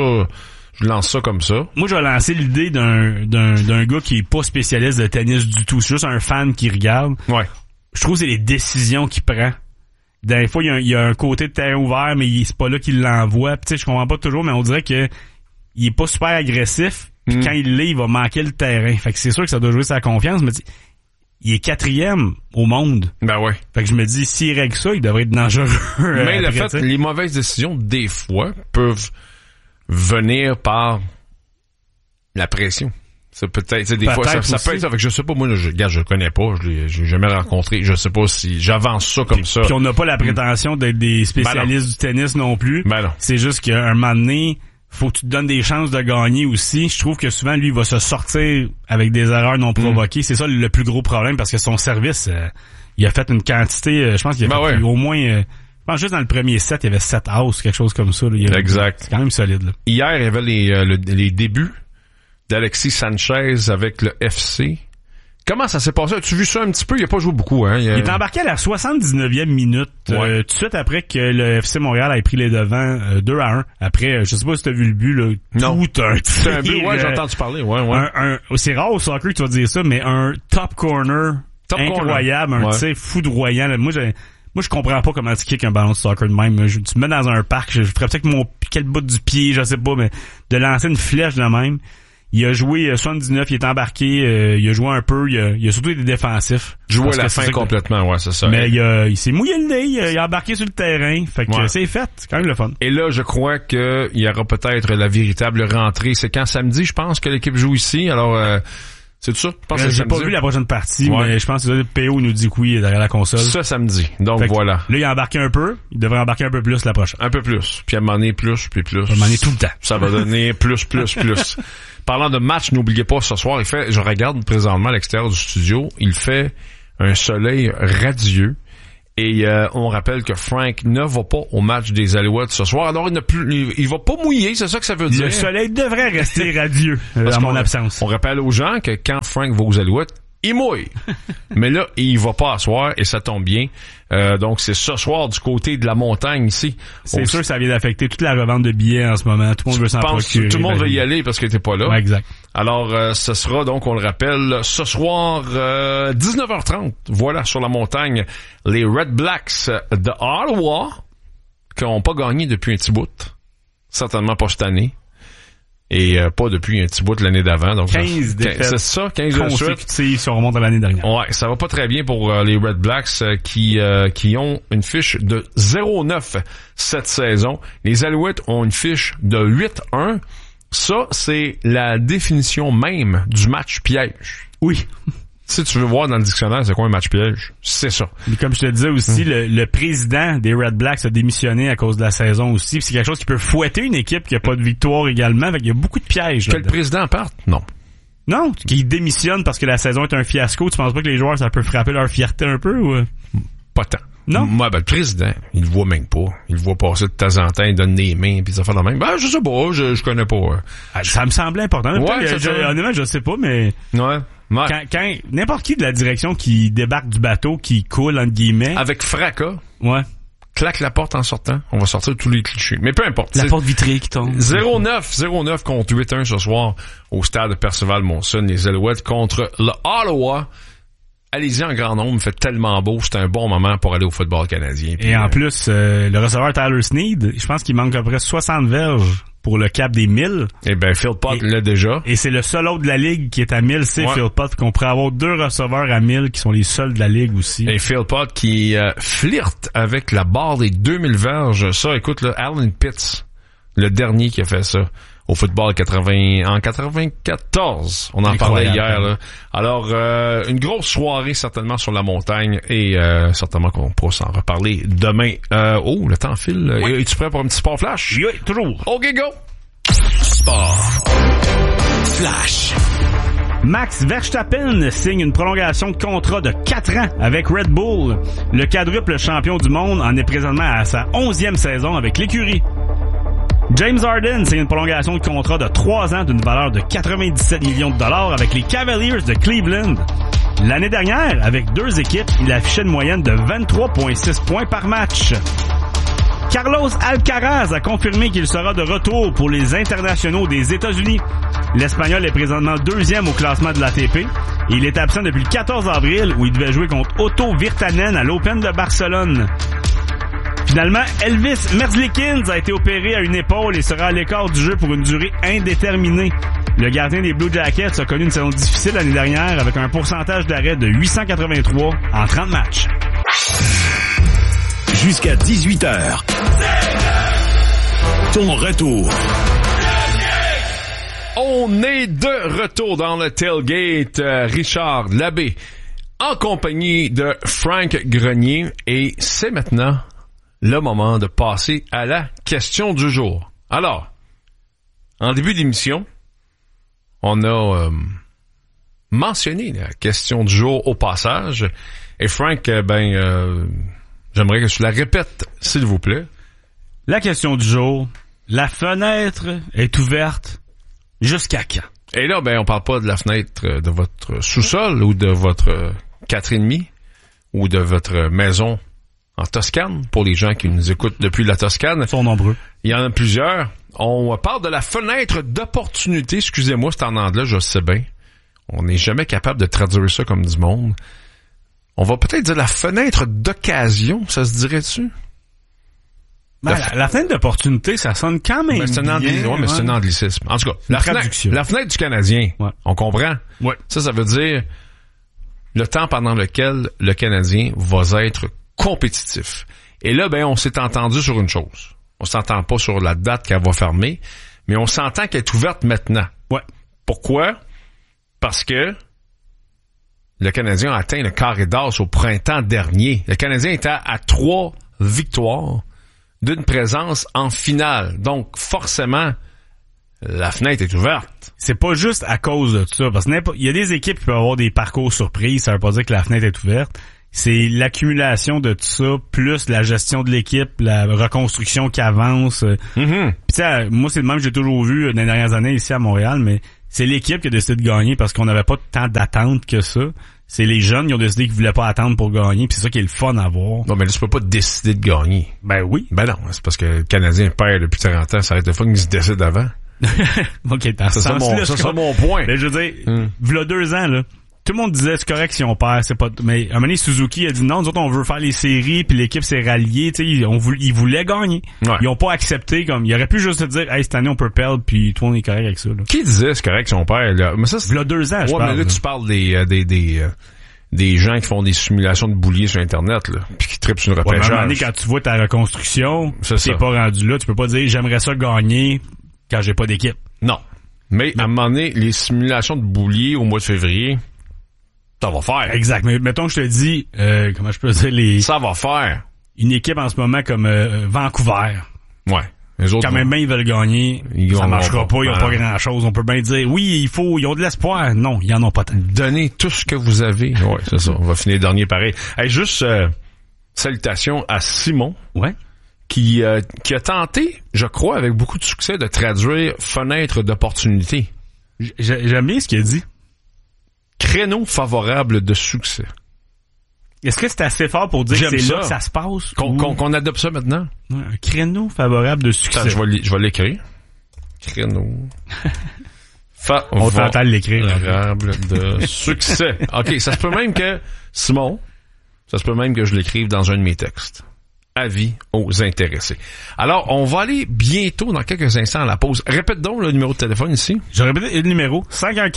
lance ça comme ça. Moi, je vais lancer l'idée d'un gars qui est pas spécialiste de tennis du tout. C'est juste un fan qui regarde. Ouais. Je trouve que c'est les décisions qu'il prend. Des fois, il y a un côté de terrain ouvert, mais c'est pas là qu'il l'envoie. Tu sais, je comprends pas toujours, mais on dirait que il est pas super agressif. Puis quand il l'est, il va manquer le terrain. Fait que c'est sûr que ça doit jouer sa confiance, mais il est 4e au monde. Ben ouais. Fait que je me dis, s'il règle ça, il devrait être dangereux. Mais le fait, les mauvaises décisions, des fois, peuvent venir par la pression. C'est peut-être des fois ça peut être ça. Fait que je sais pas, moi je connais pas, j'ai jamais rencontré, je sais pas si j'avance ça comme ça. Puis on n'a pas la prétention d'être des spécialistes du tennis non plus. Ben non. C'est juste qu'à un moment donné, faut que tu te donnes des chances de gagner aussi. Je trouve que souvent lui il va se sortir avec des erreurs non provoquées. C'est ça le plus gros problème parce que son service il a fait une quantité, je pense qu'il a fait au moins je pense juste dans le premier set, il y avait 7 outs, quelque chose comme ça. Là. Exact. C'est quand même solide. Là. Hier, il y avait les débuts d'Alexis Sanchez avec le FC. Comment ça s'est passé? As-tu vu ça un petit peu? Il a pas joué beaucoup, hein? Il est embarqué à la 79e minute, tout de suite après que le FC Montréal ait pris les devants 2-1. Après, je sais pas si t'as vu le but, là. Non. Tout un c'est un but, j'ai entendu parler, c'est rare au soccer que tu vas dire ça, mais un top corner incroyable, un tir foudroyant. Là. Moi, je comprends pas comment tu kicks un ballon de soccer de même. Tu me mets dans un parc, je ferais peut-être quel bout du pied, je sais pas, mais de lancer une flèche de même. Il a joué 79, il est embarqué, il a joué un peu, il a surtout été défensif. Joué à la fin complètement, ouais, c'est ça. Mais il s'est mouillé le nez, il a embarqué sur le terrain, fait que c'est fait, c'est quand même le fun. Et là, je crois que il y aura peut-être la véritable rentrée. C'est quand samedi, je pense que l'équipe joue ici. Alors, c'est tout ça? Je pense que j'ai pas vu la prochaine partie, mais je pense que le PO nous dit que oui, derrière la console. Ça, samedi. Donc, voilà. Là, il a embarqué un peu. Il devrait embarquer un peu plus la prochaine. Un peu plus. Puis à un moment donné, plus, puis plus. À un moment donné, tout le temps. Ça va donner plus. Parlant de match, n'oubliez pas, ce soir, je regarde présentement à l'extérieur du studio, il fait un soleil radieux. Et on rappelle que Frank ne va pas au match des Alouettes ce soir. Alors, il va pas mouiller, c'est ça que ça veut dire. Le soleil devrait rester radieux en mon absence. On rappelle aux gens que quand Frank va aux Alouettes, il mouille. Mais là, il va pas à soir et ça tombe bien. Donc, c'est ce soir du côté de la montagne ici. C'est sûr que ça vient d'affecter toute la revente de billets en ce moment. Tout le monde veut s'en procurer. Tout le monde veut y aller parce que t'es pas là. Ouais, exact. Alors, ce sera donc, on le rappelle, ce soir, 19h30. Voilà, sur la montagne, les Red Blacks de Ottawa, qui n'ont pas gagné depuis un petit bout. Certainement pas cette année. Et pas depuis un petit bout de l'année d'avant. Donc 15 défaites. C'est ça, 15 consécutives si on remonte à l'année dernière. Ouais, ça va pas très bien pour les Red Blacks qui ont une fiche de 0-9 cette saison. Les Alouettes ont une fiche de 8-1. Ça, c'est la définition même du match piège. Oui. Si tu veux voir dans le dictionnaire, c'est quoi un match piège? C'est ça. Mais comme je te disais aussi, le président des Red Blacks a démissionné à cause de la saison aussi. Puis c'est quelque chose qui peut fouetter une équipe qui a pas de victoire également. Fait qu'il y a beaucoup de pièges. Que le président parte? Non. Non, qu'il démissionne parce que la saison est un fiasco. Tu penses pas que les joueurs, ça peut frapper leur fierté un peu ou? Pas tant. Non? Moi, le président, il le voit même pas. Il le voit passer de temps en temps, il donne des mains, puis ça fait la même. Je sais pas, je connais pas. Ça me semblait important. Honnêtement, je sais pas, mais... Ouais. Quand n'importe qui de la direction qui débarque du bateau, qui coule, entre guillemets... Avec fracas. Ouais. Claque la porte en sortant. On va sortir tous les clichés. Mais peu importe. La porte vitrée qui tombe. 0-9 contre 8-1 ce soir au stade Percival-Monson. Les Alouettes contre le Ottawa. Allez-y en grand nombre, il fait tellement beau, c'est un bon moment pour aller au football canadien. Et en plus, le receveur Tyler Snead, je pense qu'il manque à peu près 60 verges pour le cap des 1000. Eh ben, Phil Pott l'a déjà. Et c'est le seul autre de la ligue qui est à 1000, c'est Phil Pott, qu'on pourrait avoir 2 receveurs à 1000 qui sont les seuls de la ligue aussi. Et Phil Pott qui flirte avec la barre des 2000 verges. Ça, écoute, là, Alan Pitts, le dernier qui a fait ça au football en 94. On en parlait hier, là. Alors, une grosse soirée certainement sur la montagne et certainement qu'on pourra s'en reparler demain. Le temps file. Oui. Es-tu prêt pour un petit sport flash? Oui, toujours. OK, go! Sport flash. Max Verstappen signe une prolongation de contrat de 4 ans avec Red Bull. Le quadruple champion du monde en est présentement à sa 11e saison avec l'écurie. James Harden signe une prolongation de contrat de 3 ans d'une valeur de 97 millions de dollars avec les Cavaliers de Cleveland. L'année dernière, avec 2 équipes, il affichait une moyenne de 23,6 points par match. Carlos Alcaraz a confirmé qu'il sera de retour pour les internationaux des États-Unis. L'Espagnol est présentement 2e au classement de l'ATP et il est absent depuis le 14 avril où il devait jouer contre Otto Virtanen à l'Open de Barcelone. Finalement, Elvis Merzlikins a été opéré à une épaule et sera à l'écart du jeu pour une durée indéterminée. Le gardien des Blue Jackets a connu une saison difficile l'année dernière avec un pourcentage d'arrêt de 883 en 30 matchs. Jusqu'à 18h. Ton retour. On est de retour dans le tailgate. Richard Labbé en compagnie de Frank Grenier et c'est maintenant le moment de passer à la question du jour. Alors, en début d'émission, on a mentionné la question du jour au passage. Et Frank, j'aimerais que tu la répètes, s'il vous plaît. La question du jour, la fenêtre est ouverte jusqu'à quand? Et là, on parle pas de la fenêtre de votre sous-sol ou de votre 4,5 ou de votre maison en Toscane, pour les gens qui nous écoutent depuis la Toscane. Ils sont nombreux. Il y en a plusieurs. On parle de la fenêtre d'opportunité. Excusez-moi, c'est en anglais, je sais bien. On n'est jamais capable de traduire ça comme du monde. On va peut-être dire la fenêtre d'occasion, ça se dirait-tu? Ben, la fenêtre d'opportunité, ça sonne quand même mais c'est un bien. mais c'est un anglicisme. En tout cas, la fenêtre du Canadien, on comprend? Ouais. Ça veut dire le temps pendant lequel le Canadien va être compétitif. Et là, ben, on s'est entendu sur une chose. On s'entend pas sur la date qu'elle va fermer, mais on s'entend qu'elle est ouverte maintenant. Ouais. Pourquoi? Parce que le Canadien a atteint le carré d'as au printemps dernier. Le Canadien était à 3 victoires d'une présence en finale. Donc, forcément, la fenêtre est ouverte. C'est pas juste à cause de tout ça, parce qu'il y a des équipes qui peuvent avoir des parcours surprises, ça veut pas dire que la fenêtre est ouverte. C'est l'accumulation de tout ça, plus la gestion de l'équipe, la reconstruction qui avance. Mm-hmm. Puis tu sais, moi c'est le même que j'ai toujours vu dans les dernières années ici à Montréal, mais c'est l'équipe qui a décidé de gagner parce qu'on n'avait pas tant d'attente que ça. C'est les jeunes qui ont décidé qu'ils voulaient pas attendre pour gagner, puis c'est ça qui est le fun à voir. Non, mais là, tu peux pas décider de gagner. Ben oui. Ben non, c'est parce que le Canadien perd depuis 30 ans, ça va être le fun qu'ils se décident avant. OK, dans ce sens-là, c'est mon point. Mais je veux dire, v'là 2 ans, là, tout le monde disait c'est correct si on perd, c'est pas. Mais à un moment donné, Suzuki a dit non, nous autres on veut faire les séries, puis l'équipe s'est ralliée, tu sais, ils voulaient gagner. Ouais. Ils ont pas accepté comme. Ils auraient pu juste se dire hey, cette année on peut perdre, puis tout le monde est correct avec ça. Là. Qui disait c'est correct si on perd là? Mais ça c'est. V'là 2 ans, je ouais, parle. mais là tu parles des gens qui font des simulations de bouliers sur Internet là, puis qui trippent sur une Ouais, mais à un moment donné, repêchage. quand tu vois ta reconstruction, C'est t'es ça. pas rendu là, tu peux pas dire j'aimerais ça gagner quand j'ai pas d'équipe. Non. Mais à un moment donné, les simulations de bouliers au mois de février, ça va faire. Exact. Mais mettons que je te dis, comment je peux dire Ça va faire. une équipe en ce moment comme Vancouver. Ouais. Les autres, Quand même bien ils veulent gagner, Ils ça gagneront marchera pas, ils ont Ah, pas non. grand chose. On peut bien dire oui, ils ont de l'espoir. Non, ils en ont pas tant. donnez tout ce que vous avez. Ouais, c'est ça. On va finir dernier pareil. Hey, juste salutations à Simon Ouais. qui a tenté, je crois, avec beaucoup de succès, de traduire fenêtre d'opportunité. J'aime bien ce qu'il a dit. Créneau favorable de succès. Est-ce que c'est assez fort pour dire J'aime que c'est ça. là que ça se passe? Qu'on adopte ça maintenant? Ouais, un créneau favorable de succès. Attends, je vais l'écrire. Créneau On t'entend l'écrire. favorable de succès. OK, ça se peut même que, Simon, ça se peut même que je l'écrive dans un de mes textes. Avis aux intéressés. Alors, on va aller bientôt, dans quelques instants, à la pause. Répète donc le numéro de téléphone ici. Je répète le numéro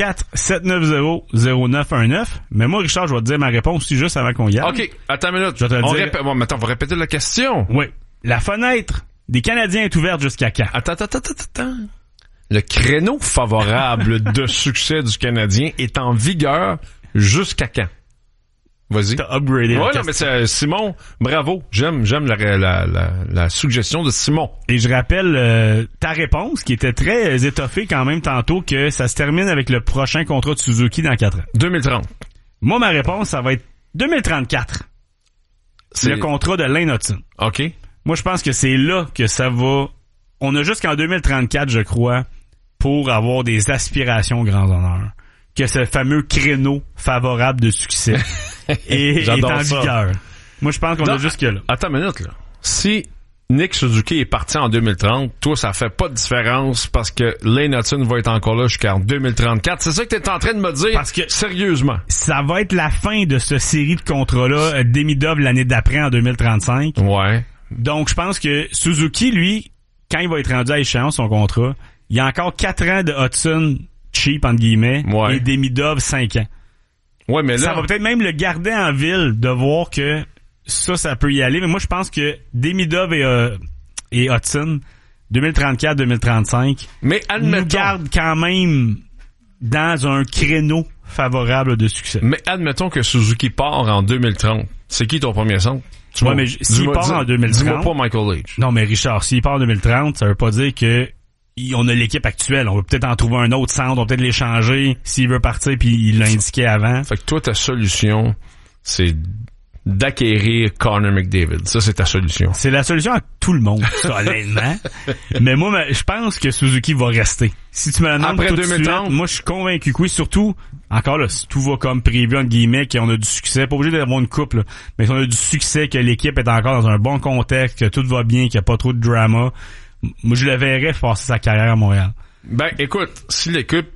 514-790-0919. Mais moi, Richard, je vais te dire ma réponse aussi juste avant qu'on y aille. OK, attends une minute. Je vais te le dire. Bon, attends, on va répéter la question. Oui. La fenêtre des Canadiens est ouverte jusqu'à quand? Attends. Le créneau favorable de succès du Canadien est en vigueur jusqu'à quand? Vas-y. T'as upgradé la Ouais, non, question. mais c'est Simon, bravo. J'aime la suggestion de Simon. Et je rappelle ta réponse, qui était très étoffée quand même tantôt, que ça se termine avec le prochain contrat de Suzuki dans 4 ans. 2030. Moi, ma réponse, ça va être 2034. C'est le contrat de Lane Hutson. OK. Moi, je pense que c'est là que ça va... On a jusqu'en 2034, je crois, pour avoir des aspirations aux grands honneurs. Que ce fameux créneau favorable de succès est en vigueur. Moi, je pense qu'on a jusque là. Attends une minute, là. Si Nick Suzuki est parti en 2030, toi, ça fait pas de différence parce que Lane Hutson va être encore là jusqu'en 2034. C'est ça que t'es en train de me dire? Parce que sérieusement. ça va être la fin de ce série de contrats-là, Demidov l'année d'après en 2035. Ouais. Donc, je pense que Suzuki, lui, quand il va être rendu à échéance son contrat, il y a encore 4 ans de Hudson cheap, entre guillemets, Ouais. et Demidov 5 ans. Ouais, mais Ça là, va peut-être même le garder en ville de voir que ça peut y aller. Mais moi, je pense que Demidov et Hudson, 2034-2035, mais nous admettons, gardent quand même dans un créneau favorable de succès. que Suzuki part en 2030. C'est qui ton premier centre? Ouais, mais s'il part en 2030... Dis-moi pas Michael H. Non, mais Richard, s'il part en 2030, ça veut pas dire que on a l'équipe actuelle. On va peut-être en trouver un autre centre, on va peut-être l'échanger s'il veut partir, puis il l'a indiqué avant. Fait que toi, ta solution, c'est d'acquérir Connor McDavid. Ça, c'est ta solution. C'est la solution à tout le monde, ça, honnêtement. Mais moi, je pense que Suzuki va rester. Si tu me la demandes Après tout de 2030? suite, moi, je suis convaincu que oui. Surtout, encore là, si tout va comme prévu, entre guillemets, qu'on a du succès, pas obligé d'avoir une coupe, là, mais si on a du succès, que l'équipe est encore dans un bon contexte, que tout va bien, qu'il n'y a pas trop de drama, moi, je le verrais passer sa carrière à Montréal. Ben, écoute, si l'équipe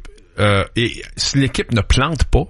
ne plante pas,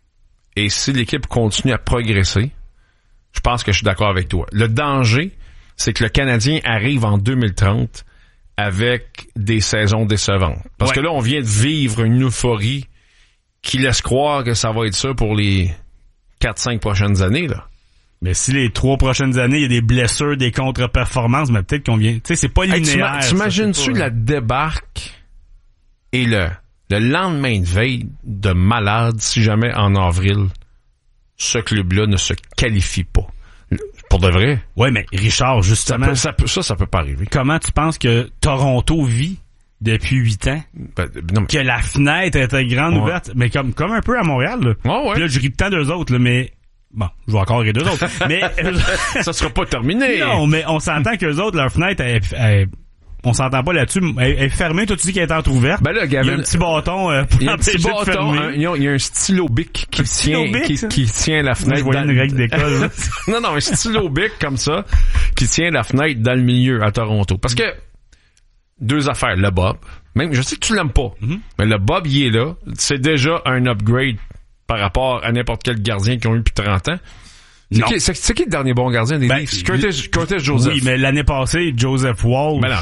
et si l'équipe continue à progresser, je pense que je suis d'accord avec toi. Le danger, c'est que le Canadien arrive en 2030 avec des saisons décevantes. Parce que là, on vient de vivre une euphorie qui laisse croire que ça va être ça pour les 4-5 prochaines années, là. Mais si les 3 prochaines années, il y a des blessures, des contre-performances, mais peut-être qu'on vient... Tu sais, c'est pas linéaire. T'imagines-tu la débarque et le lendemain de veille de malade si jamais en avril, ce club-là ne se qualifie pas? Pour de vrai? Ouais, mais Richard, justement... Ça peut pas arriver. Comment tu penses que Toronto vit depuis 8 ans? Non, que la fenêtre était grande ouverte, mais comme un peu à Montréal, là. Ouais. Puis là, je ris tant d'eux autres, là, mais... Bon, je vais encore rire d'eux autres. Mais... ça sera pas terminé. Non, mais on s'entend qu'eux autres, leur fenêtre, on s'entend pas là-dessus. Elle est fermée. Toi, tu dis qu'elle est entrouverte. Ben là, Gavin, il y a un petit bâton pour il y a un petit bâton. Il y a un stylo bic qui tient la fenêtre. Je voyais une règle d'école. non, un stylo bic comme ça qui tient la fenêtre dans le milieu à Toronto. Parce que 2 affaires. Le Bob. Même, je sais que tu l'aimes pas. Mais le Bob, il est là. C'est déjà un upgrade par rapport à n'importe quel gardien qu'ils ont eu depuis 30 ans. C'est qui le dernier bon gardien des Leafs? Curtis Joseph. Oui, mais l'année passée, Joseph Wall. Mais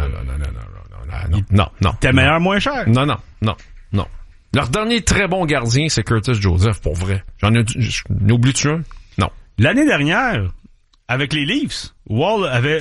non. T'es meilleur, moins cher. Non. Leur dernier très bon gardien, c'est Curtis Joseph, pour vrai. N'oublie-tu un? Non. L'année dernière, avec les Leafs, Wall avait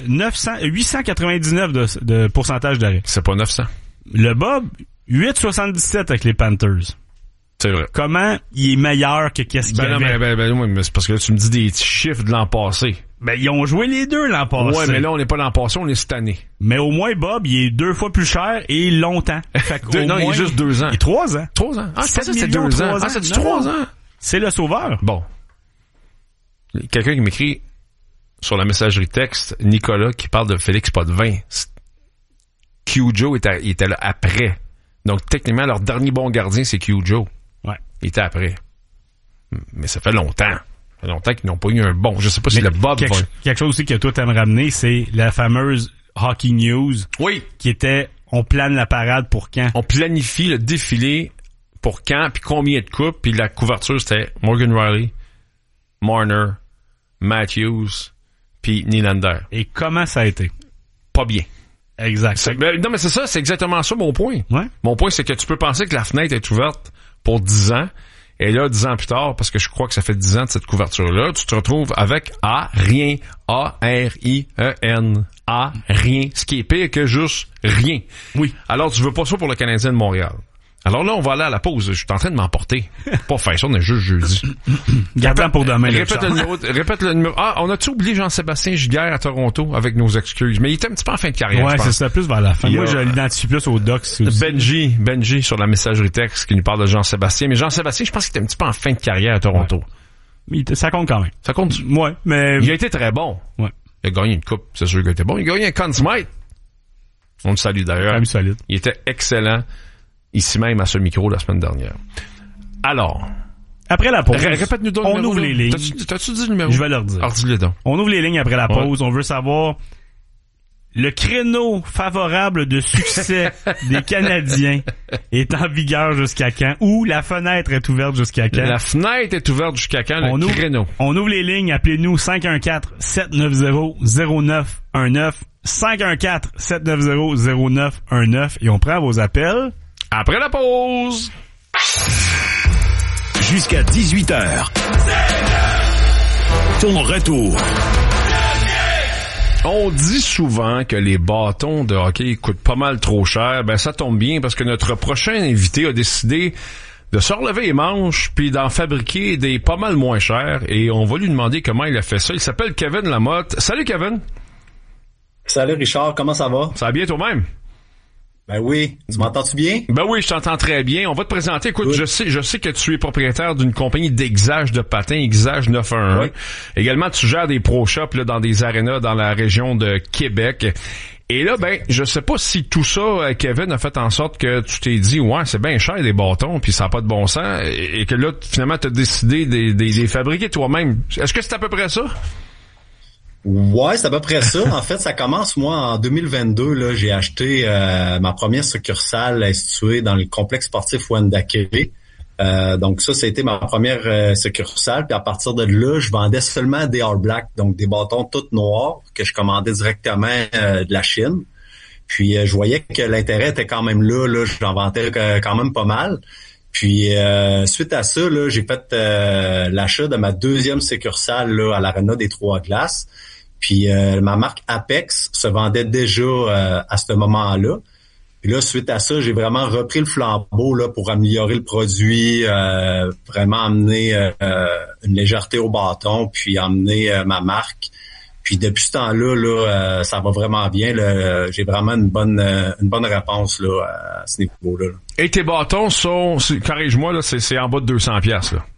899 de pourcentage d'arrêt. C'est pas 900. Le Bob, 8,77 avec les Panthers. C'est vrai. Comment il est meilleur que qu'est-ce qu'il y avait? Oui, mais c'est parce que là, tu me dis des chiffres de l'an passé. Ben, ils ont joué les deux l'an passé. Ouais, mais là, on n'est pas l'an passé, on est cette année. Mais au moins, Bob, il est 2 fois plus cher et longtemps. Fait que il est juste 2 ans. Il est 3 ans. 3 ans? Ah, je pensais que c'était 2 ans. Ah, c'est 3 ans? C'est le sauveur. Bon. Quelqu'un qui m'écrit sur la messagerie texte, Nicolas, qui parle de Félix Potvin. Q-Joe était là après. Donc, techniquement, leur dernier bon gardien, c'est Q-Joe. Ouais. Il était après. Mais ça fait longtemps. Ça fait longtemps qu'ils n'ont pas eu un bon. Je sais pas si le Bob va... Quelque chose aussi que toi t'aimes ramener, c'est la fameuse Hockey News. Oui. Qui était, on plane la parade pour quand? On planifie le défilé pour quand, puis combien de coupes, puis la couverture, c'était Morgan Riley, Marner, Matthews, puis Nylander. Et comment ça a été? Pas bien. Exact. Non, mais c'est ça, c'est exactement ça mon point. Ouais. Mon point, c'est que tu peux penser que la fenêtre est ouverte pour 10 ans, et là, 10 ans plus tard, parce que je crois que ça fait 10 ans de cette couverture-là, tu te retrouves avec rien. A-R-I-E-N. Rien. Ce qui est pire que juste rien. Oui. Alors, tu veux pas ça pour le Canadien de Montréal. Alors là, on va aller à la pause. Je suis en train de m'emporter. Pas faire ça, on est juste jeudi. Garde-en pour demain. Répète le numéro. Ah, on a-tu oublié Jean-Sébastien Giguère à Toronto avec nos excuses? Mais il était un petit peu en fin de carrière. Ouais, c'est ça, plus vers la fin. Moi, je l'identifie plus aux Docs. Benji sur la messagerie texte qui nous parle de Jean-Sébastien. Mais Jean-Sébastien, je pense qu'il était un petit peu en fin de carrière à Toronto. Ouais. Ça compte quand même. Ça compte? Ouais, mais... Il a été très bon. Ouais. Il a gagné une coupe, c'est sûr qu'il était bon. Il a gagné un Conn Smythe. On le salue d'ailleurs. Quand même solide. Il était excellent. Ici même à ce micro la semaine dernière. Alors. Après la pause. Répète-nous donc on ouvre les lignes. T'as-tu dit le numéro? Je vais leur dire. Alors, dis-le donc. On ouvre les lignes après la pause. Ouais. On veut savoir le créneau favorable de succès des Canadiens est en vigueur jusqu'à quand? Ou la fenêtre est ouverte jusqu'à quand? La fenêtre est ouverte jusqu'à quand? Créneau. On ouvre les lignes. Appelez-nous 514-790-0919. 514-790-0919 et on prend vos appels après la pause. Jusqu'à 18h. Ton retour. On dit souvent que les bâtons de hockey coûtent pas mal trop cher. Ben, ça tombe bien parce que notre prochain invité a décidé de se relever les manches puis d'en fabriquer des pas mal moins chers et on va lui demander comment il a fait ça. Il s'appelle Kevin Lamotte. Salut Kevin. Salut Richard, comment ça va? Ça va bien toi-même? Ben oui. Tu m'entends-tu bien? Ben oui, je t'entends très bien. On va te présenter. Écoute, je sais que tu es propriétaire d'une compagnie d'exage de patins, Exage 911. Oui. Également, tu gères des pro shops là, dans des arénas dans la région de Québec. Et là, ben, je sais pas si tout ça, Kevin, a fait en sorte que tu t'es dit, ouais, c'est bien cher des bâtons, puis ça n'a pas de bon sens, et que là, finalement, tu as décidé de les fabriquer toi-même. Est-ce que c'est à peu près ça? Ouais, c'est à peu près ça. En fait, ça commence, moi, en 2022, là, j'ai acheté ma première succursale située dans le complexe sportif Wendake. Donc ça a été ma première succursale. Puis à partir de là, je vendais seulement des All Black, donc des bâtons tout noirs que je commandais directement de la Chine. Puis je voyais que l'intérêt était quand même là, j'en vendais quand même pas mal. Puis suite à ça, là, j'ai fait l'achat de ma deuxième succursale là, à l'Arena des Trois-Glaces. Puis ma marque Apex se vendait déjà à ce moment-là. Puis là, suite à ça, j'ai vraiment repris le flambeau là pour améliorer le produit, vraiment amener une légèreté au bâton, puis amener ma marque. Puis depuis ce temps-là, ça va vraiment bien. Là, j'ai vraiment une bonne réponse là à ce niveau-là. Et tes bâtons sont, corrige-moi là, c'est en bas de 200$,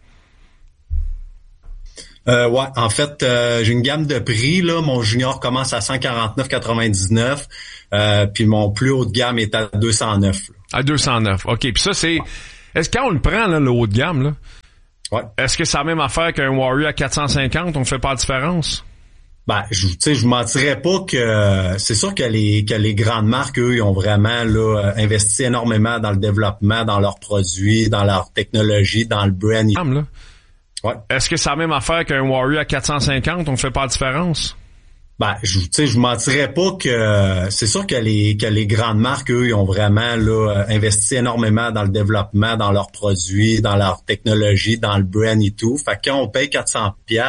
là. Ouais, en fait, j'ai une gamme de prix là. Mon junior commence à 149,99, puis mon plus haut de gamme est à 209. Là. À 209. OK, puis ça c'est est-ce qu'on le prend là le haut de gamme là? Ouais. Est-ce que c'est la même affaire qu'un Warrior à 450, on fait pas la différence? Ben, je mentirais pas que c'est sûr que les grandes marques, eux, ils ont vraiment là investi énormément dans le développement, dans leurs produits, dans leur technologie, dans le brand. Là. Ouais. Est-ce que c'est la même affaire qu'un Warrior à 450, on fait pas la différence? Ben, je mentirais pas que c'est sûr que les grandes marques, eux, ils ont vraiment là investi énormément dans le développement, dans leurs produits, dans leur technologie, dans le brand et tout. Fait que quand on paye 400$,